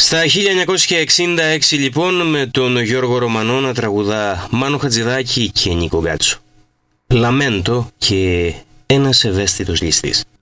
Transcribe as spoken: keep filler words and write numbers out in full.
Στα χίλια εννιακόσια εξήντα έξι λοιπόν, με τον Γιώργο Ρωμανό να τραγουδά Μάνο Χατζηδάκη και Νίκο Γκάτσο. Λαμέντο και ένας ευαίσθητος ληστής.